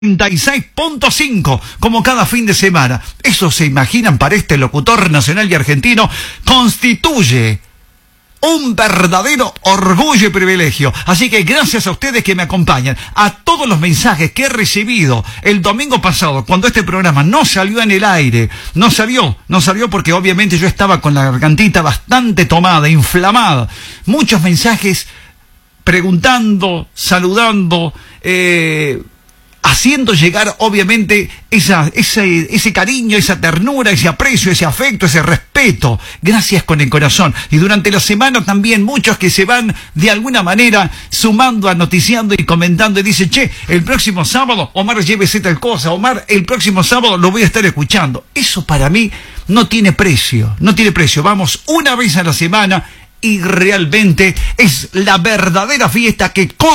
36.5, como cada fin de semana. Eso se imaginan para este locutor nacional y argentino, constituye un verdadero orgullo y privilegio. Así que gracias a ustedes que me acompañan, a todos los mensajes que he recibido el domingo pasado, cuando este programa no salió en el aire, no salió porque obviamente yo estaba con la gargantita bastante tomada, inflamada. Muchos mensajes preguntando, saludando, haciendo llegar obviamente ese cariño, esa ternura, ese aprecio, ese afecto, ese respeto. Gracias con el corazón. Y durante la semana también muchos que se van de alguna manera sumando, anoticiando y comentando y dicen: che, el próximo sábado Omar llévese tal cosa, Omar, el próximo sábado lo voy a estar escuchando. Eso para mí no tiene precio, no tiene precio. Vamos una vez a la semana y realmente es la verdadera fiesta que